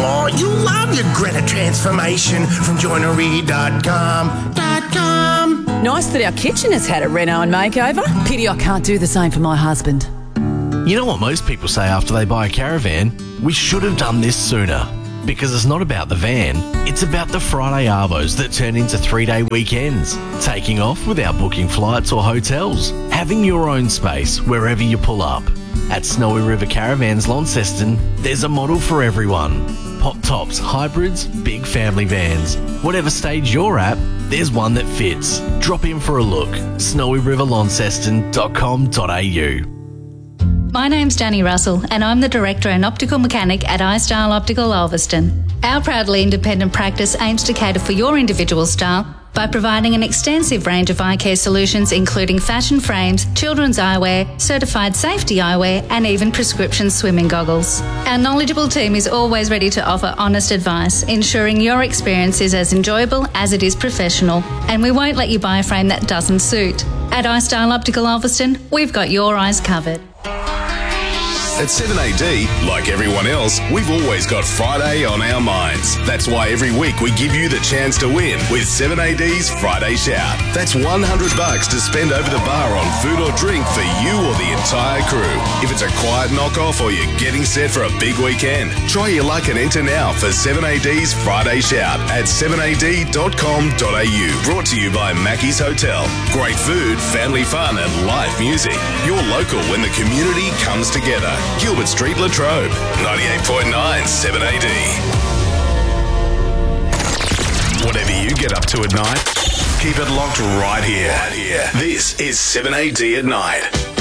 Oh, you'll love your Greta transformation from joinery.com. Nice that our kitchen has had a reno and makeover. Pity I can't do the same for my husband. You know what most people say after they buy a caravan? We should have done this sooner. Because it's not about the van, it's about the Friday arvos that turn into 3-day weekends. Taking off without booking flights or hotels. Having your own space wherever you pull up. At Snowy River Caravans Launceston, there's a model for everyone. Pop tops, hybrids, big family vans. Whatever stage you're at, there's one that fits. Drop in for a look. snowyriverlaunceston.com.au. My name's Danny Russell and I'm the Director and Optical Mechanic at iStyle Optical Ulverston. Our proudly independent practice aims to cater for your individual style by providing an extensive range of eye care solutions including fashion frames, children's eyewear, certified safety eyewear and even prescription swimming goggles. Our knowledgeable team is always ready to offer honest advice, ensuring your experience is as enjoyable as it is professional, and we won't let you buy a frame that doesn't suit. At iStyle Optical Ulverston, we've got your eyes covered. At 7AD, like everyone else, we've always got Friday on our minds. That's why every week we give you the chance to win with 7AD's Friday Shout. That's $100 to spend over the bar on food or drink for you or the entire crew. If it's a quiet knockoff or you're getting set for a big weekend, try your luck and enter now for 7AD's Friday Shout at 7ad.com.au. Brought to you by Mackey's Hotel. Great food, family fun and live music. You're local when the community comes together. Gilbert Street, Latrobe, 98.9 7AD. Whatever you get up to at night, keep it locked right here. This is 7AD at night.